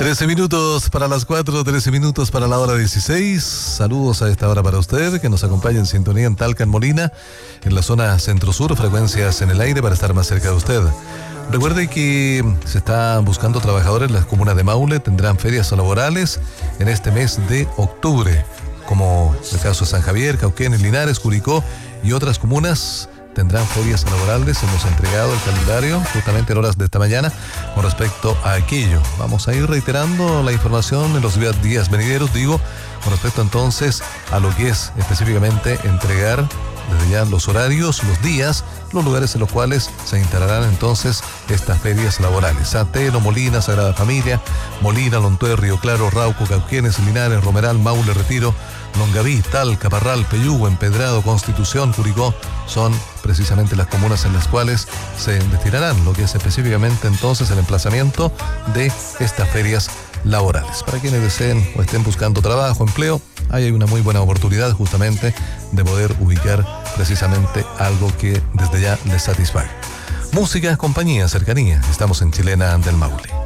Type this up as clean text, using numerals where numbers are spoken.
13 minutos para las 4, 13 minutos para la hora 16. Saludos a esta hora para usted, que nos acompaña en sintonía en Talca, en Molina, en la zona centro-sur, frecuencias en el aire para estar más cerca de usted. Recuerde que se están buscando trabajadores en las comunas de Maule, tendrán ferias laborales en este mes de octubre, como el caso de San Javier, Cauquenes, Linares, Curicó y otras comunas. Tendrán ferias laborales. Hemos entregado el calendario justamente en horas de esta mañana con respecto a aquello. Vamos a ir reiterando la información en los días venideros, con respecto entonces a lo que es específicamente entregar desde ya los horarios, los días, los lugares en los cuales se instalarán entonces estas ferias laborales. Santero, Molina, Sagrada Familia, Molina, Lontué, Río Claro, Rauco, Cauquenes, Linares, Romeral, Maule, Retiro, Longaví, Talca, Parral, Peyúgue, Empedrado, Constitución, Curicó, son precisamente las comunas en las cuales se destinarán lo que es específicamente entonces el emplazamiento de estas ferias laborales. Para quienes deseen o estén buscando trabajo, empleo, ahí hay una muy buena oportunidad justamente de poder ubicar precisamente algo que desde ya les satisfaga. Música, compañía, cercanía. Estamos en Chilena del Maule.